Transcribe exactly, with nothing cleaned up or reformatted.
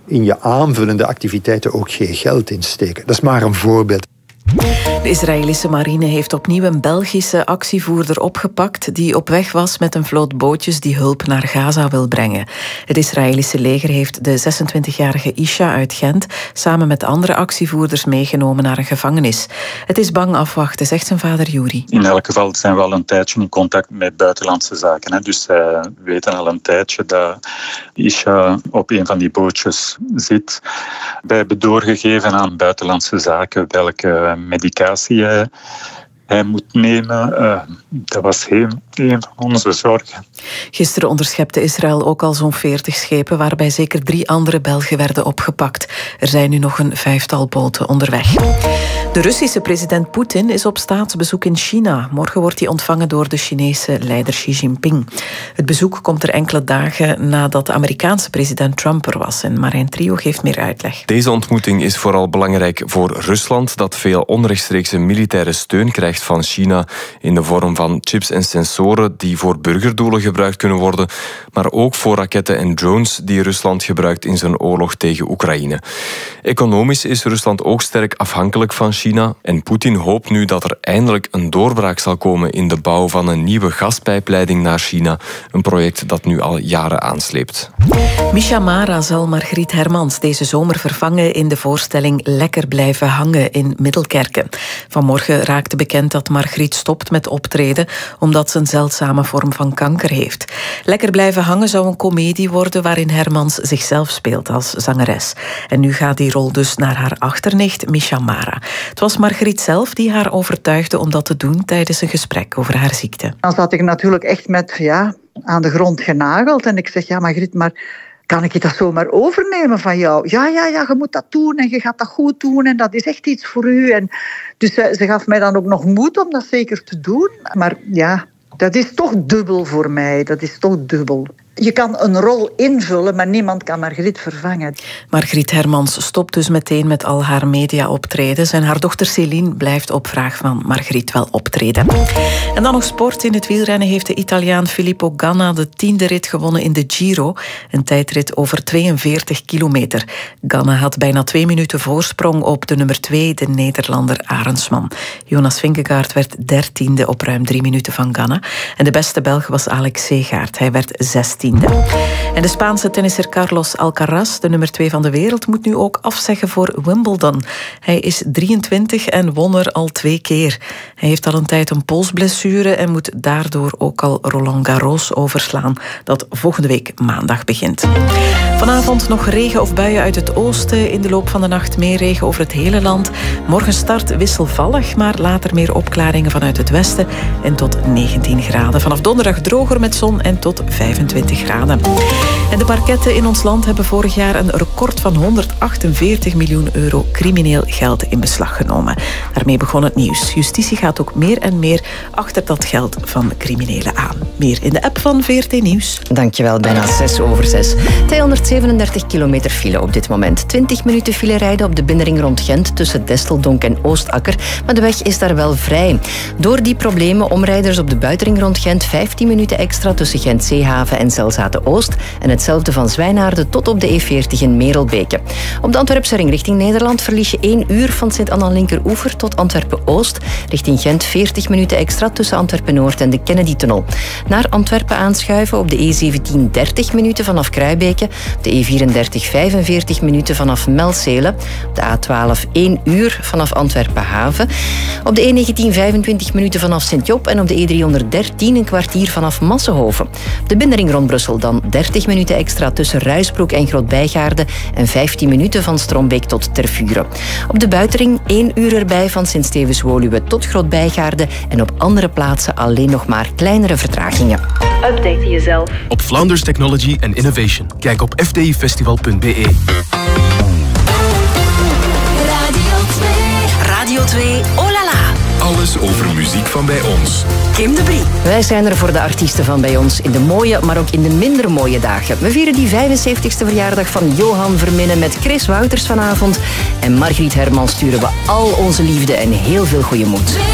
in je aanvullende activiteiten ook geen geld in steken. Dat is maar een voorbeeld. De Israëlische marine heeft opnieuw een Belgische actievoerder opgepakt die op weg was met een vloot bootjes die hulp naar Gaza wil brengen. Het Israëlische leger heeft de zesentwintigjarige Isha uit Gent samen met andere actievoerders meegenomen naar een gevangenis. Het is bang afwachten, zegt zijn vader Yuri. In elk geval zijn we al een tijdje in contact met buitenlandse zaken. Hè. Dus zij weten al een tijdje dat Isha op een van die bootjes zit. Wij hebben doorgegeven aan buitenlandse zaken welke medicatie hij, hij moet nemen. Uh, dat was een, een van onze zorgen. Gisteren onderschepte Israël ook al zo'n veertig schepen, waarbij zeker drie andere Belgen werden opgepakt. Er zijn nu nog een vijftal boten onderweg. De Russische president Poetin is op staatsbezoek in China. Morgen wordt hij ontvangen door de Chinese leider Xi Jinping. Het bezoek komt er enkele dagen nadat de Amerikaanse president Trump er was. En Marijn Trio geeft meer uitleg. Deze ontmoeting is vooral belangrijk voor Rusland, dat veel onrechtstreekse militaire steun krijgt van China in de vorm van chips en sensoren die voor burgerdoelen gebruikt kunnen worden, maar ook voor raketten en drones die Rusland gebruikt in zijn oorlog tegen Oekraïne. Economisch is Rusland ook sterk afhankelijk van China en Poetin hoopt nu dat er eindelijk een doorbraak zal komen in de bouw van een nieuwe gaspijpleiding naar China, een project dat nu al jaren aansleept. Misha Mara zal Margriet Hermans deze zomer vervangen in de voorstelling Lekker blijven hangen in Middelkerken. Vanmorgen raakte bekend dat Margriet stopt met optreden omdat ze een zeldzame vorm van kanker heeft. Lekker blijven hangen zou een komedie worden waarin Hermans zichzelf speelt als zangeres. En nu gaat die rol dus naar haar achternicht Misha Mara. Het was Margriet zelf die haar overtuigde om dat te doen tijdens een gesprek over haar ziekte. Dan zat ik natuurlijk echt met ja, aan de grond genageld en ik zeg, ja Margriet, maar kan ik dat zomaar overnemen van jou? Ja, ja, ja, je moet dat doen en je gaat dat goed doen en dat is echt iets voor u. En dus ze, ze gaf mij dan ook nog moed om dat zeker te doen. Maar ja, dat is toch dubbel voor mij. Dat is toch dubbel. Je kan een rol invullen, maar niemand kan Margriet vervangen. Margriet Hermans stopt dus meteen met al haar media-optredens en haar dochter Céline blijft op vraag van Margriet wel optreden. En dan nog sport. In het wielrennen heeft de Italiaan Filippo Ganna de tiende rit gewonnen in de Giro, een tijdrit over tweeënveertig kilometer. Ganna had bijna twee minuten voorsprong op de nummer twee, de Nederlander Arendsman. Jonas Vingegaard werd dertiende op ruim drie minuten van Ganna. En de beste Belg was Alex Segaert. Hij werd zestiende. En de Spaanse tennisser Carlos Alcaraz, de nummer twee van de wereld, moet nu ook afzeggen voor Wimbledon. Hij is drieëntwintig en won er al twee keer. Hij heeft al een tijd een polsblessure en moet daardoor ook al Roland Garros overslaan, dat volgende week maandag begint. Vanavond nog regen of buien uit het oosten. In de loop van de nacht meer regen over het hele land. Morgen start wisselvallig, maar later meer opklaringen vanuit het westen en tot negentien graden. Vanaf donderdag droger met zon en tot vijfentwintig graden. En de parketten in ons land hebben vorig jaar een record van honderdachtenveertig miljoen euro crimineel geld in beslag genomen. Daarmee begon het nieuws. Justitie gaat ook meer en meer achter dat geld van criminelen aan. Meer in de app van V R T Nieuws. Dankjewel, bijna zes over zes. tweehonderdzevenendertig kilometer file op dit moment. twintig minuten file rijden op de binnenring rond Gent tussen Desteldonk en Oostakker. Maar de weg is daar wel vrij. Door die problemen omrijders op de buitenring rond Gent vijftien minuten extra tussen Gent-Zeehaven en Zelzate-Oost. En hetzelfde van Zwijnaarden tot op de E veertig in Merelbeke. Op de Antwerpse ring richting Nederland verlies je één uur van Sint-Anna-Linkeroever tot Antwerpen-Oost. Richting Gent veertig minuten extra tussen Antwerpen-Noord en de Kennedy-tunnel. Naar Antwerpen aanschuiven op de E zeventien dertig minuten vanaf Kruibeke. Op de E vierendertig vijfenveertig minuten vanaf Melcelen. Op de A twaalf één uur vanaf Antwerpen-Haven. Op de E negentien vijfentwintig minuten vanaf Sint-Job en op de E driehonderddertien een kwartier vanaf Massenhoven. De binnenring rond Brussel dan dertig minuten extra tussen Ruisbroek en Groot-Bijgaarde en vijftien minuten van Strombeek tot Tervuren. Op de buitenring één uur erbij van Sint-Stevens-Woluwe tot Groot-Bijgaarde en op andere plaatsen alleen nog maar kleinere vertragingen. Update jezelf op Flanders Technology and Innovation. Kijk op f d i festival punt b e. Radio twee, oh la la. Alles over muziek van bij ons. Kim de Brie. Wij zijn er voor de artiesten van bij ons in de mooie, maar ook in de minder mooie dagen. We vieren die vijfenzeventigste verjaardag van Johan Verminnen met Chris Wouters vanavond. En Margriet Hermans sturen we al onze liefde en heel veel goede moed.